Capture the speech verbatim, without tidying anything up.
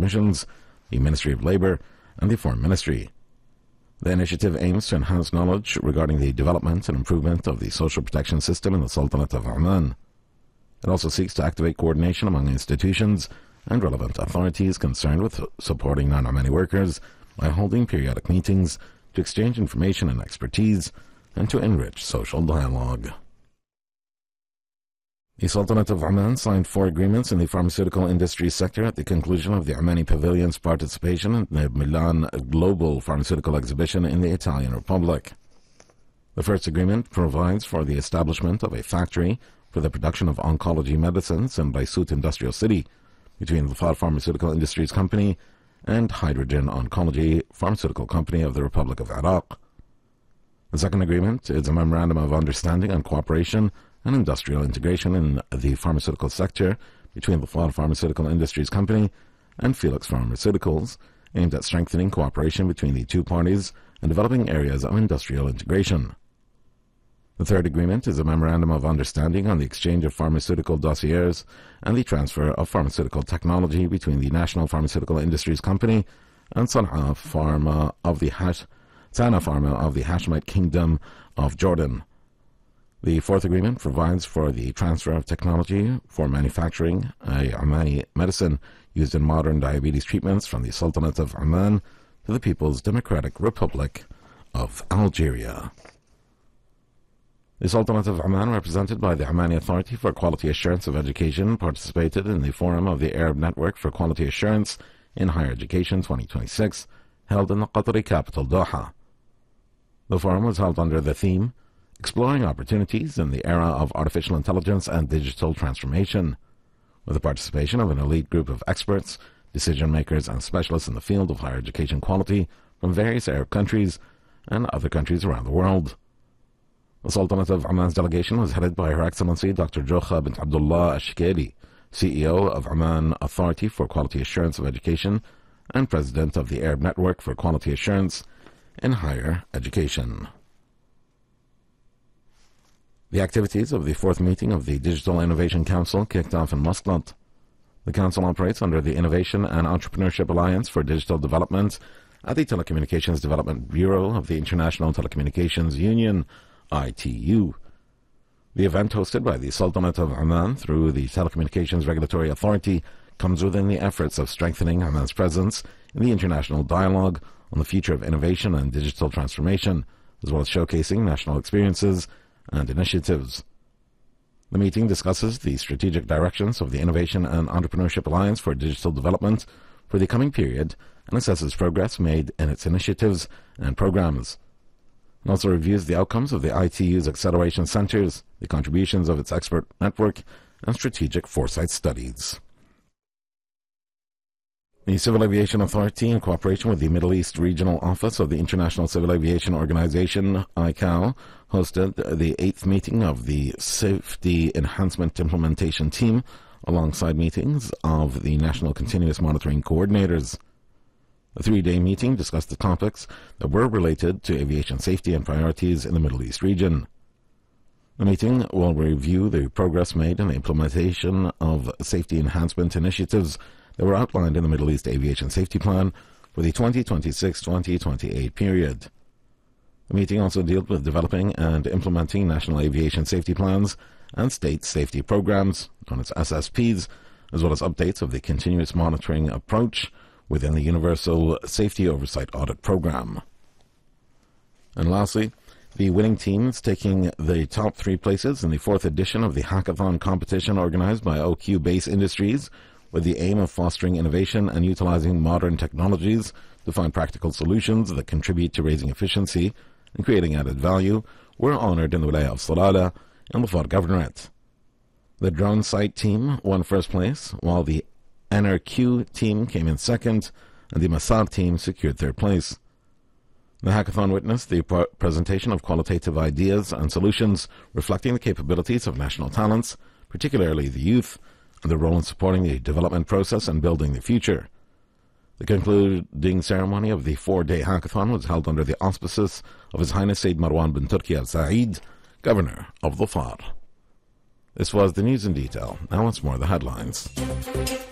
Missions, the Ministry of Labour, and the Foreign Ministry. The initiative aims to enhance knowledge regarding the development and improvement of the social protection system in the Sultanate of Oman. It also seeks to activate coordination among institutions and relevant authorities concerned with supporting non-Omani workers by holding periodic meetings to exchange information and expertise and to enrich social dialogue. The Sultanate of Oman signed four agreements in the pharmaceutical industry sector at the conclusion of the Omani Pavilion's participation in the Milan Global Pharmaceutical Exhibition in the Italian Republic. The first agreement provides for the establishment of a factory for the production of oncology medicines in Baisut Industrial City between the Dhafar Pharmaceutical Industries Company and Hydrogen Oncology Pharmaceutical Company of the Republic of Iraq. The second agreement is a memorandum of understanding on cooperation and industrial integration in the pharmaceutical sector between the Dhafar Pharmaceutical Industries Company and Felix Pharmaceuticals, aimed at strengthening cooperation between the two parties and developing areas of industrial integration. The third agreement is a memorandum of understanding on the exchange of pharmaceutical dossiers and the transfer of pharmaceutical technology between the National Pharmaceutical Industries Company and Sana'a Pharma of the Hash- Sana Pharma of the Hashemite Kingdom of Jordan. The fourth agreement provides for the transfer of technology for manufacturing a Omani medicine used in modern diabetes treatments from the Sultanate of Oman to the People's Democratic Republic of Algeria. The Sultanate of Oman, represented by the Omani Authority for Quality Assurance of Education, participated in the Forum of the Arab Network for Quality Assurance in Higher Education twenty twenty-six, held in the Qatari capital Doha. The forum was held under the theme, Exploring Opportunities in the Era of Artificial Intelligence and Digital Transformation, with the participation of an elite group of experts, decision-makers, and specialists in the field of higher education quality from various Arab countries and other countries around the world. The Sultanate of Oman's delegation was headed by Her Excellency Doctor Jokha bint Abdullah Ashkeli, C E O of Oman Authority for Quality Assurance of Education and President of the Arab Network for Quality Assurance in Higher Education. The activities of the fourth meeting of the Digital Innovation Council kicked off in Muscat. The Council operates under the Innovation and Entrepreneurship Alliance for Digital Development at the Telecommunications Development Bureau of the International Telecommunications Union, I T U. The event, hosted by the Sultanate of Oman through the Telecommunications Regulatory Authority, comes within the efforts of strengthening Oman's presence in the international dialogue on the future of innovation and digital transformation, as well as showcasing national experiences and initiatives. The meeting discusses the strategic directions of the Innovation and Entrepreneurship Alliance for Digital Development for the coming period and assesses progress made in its initiatives and programs. It also reviews the outcomes of the I T U's acceleration centers, the contributions of its expert network, and strategic foresight studies. The Civil Aviation Authority, in cooperation with the Middle East Regional Office of the International Civil Aviation Organization, I C A O, hosted the eighth meeting of the Safety Enhancement Implementation Team, alongside meetings of the National Continuous Monitoring Coordinators. The three-day meeting discussed the topics that were related to aviation safety and priorities in the Middle East region. The meeting will review the progress made in the implementation of safety enhancement initiatives that were outlined in the Middle East Aviation Safety Plan for the twenty twenty-six to twenty twenty-eight period. The meeting also dealt with developing and implementing national aviation safety plans and state safety programs, known as S S Ps, as well as updates of the continuous monitoring approach within the Universal Safety Oversight Audit Program. And lastly, the winning team is taking the top three places in the fourth edition of the hackathon competition organized by O Q Base Industries, with the aim of fostering innovation and utilizing modern technologies to find practical solutions that contribute to raising efficiency and creating added value, were honored in the Wilaya of Salalah and the Dhafar Governorate. The drone site team won first place, while the N R Q team came in second, and the Masar team secured third place. The hackathon witnessed the pre- presentation of qualitative ideas and solutions reflecting the capabilities of national talents, particularly the youth, and their role in supporting the development process and building the future. The concluding ceremony of the four-day hackathon was held under the auspices of His Highness Sayyid Marwan bin Turki Al Saeed, Governor of Dhafar. This was the news in detail. Now once more the headlines.